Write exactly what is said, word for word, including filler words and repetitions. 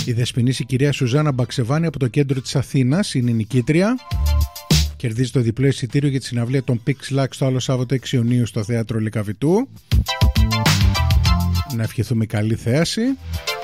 Η δεσποινής η κυρία Σουζάνα Μπαξεβάνη από το κέντρο της Αθήνας είναι η νικήτρια. Κερδίζει το διπλό εισιτήριο για τη συναυλία των Pix Lux το άλλο Σάββατο έξι Ιουνίου στο θέατρο Λυκαβητού. Να ευχηθούμε καλή θέαση.